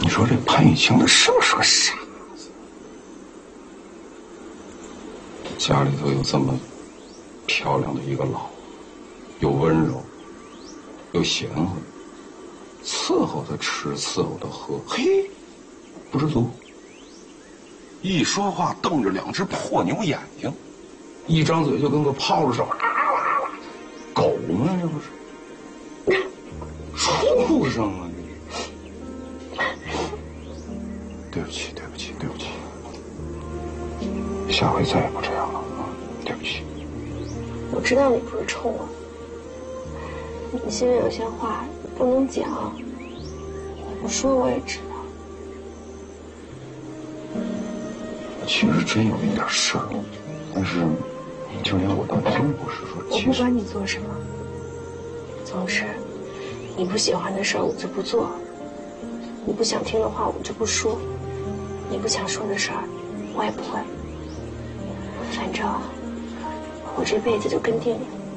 你说这潘雨晴她是不是个傻子？家里头有这么漂亮的一个老，又温柔，又贤惠，伺候她吃，伺候她喝，嘿，不知足。一说话瞪着两只破牛眼睛，一张嘴就跟个炮子似的，狗吗？这不是畜生啊！对不起，对不起，对不起，下回再也不这样了啊！对不起。 我知道你不是冲我，你心里有些话不能讲，不说我也知道。 其实真有一点事儿，但是就连我倒真不是说。 我不管你做什么，总之你不喜欢的事儿我就不做，你不想听的话我就不说，你不想说的事儿我也不会。反正我这辈子就跟定了。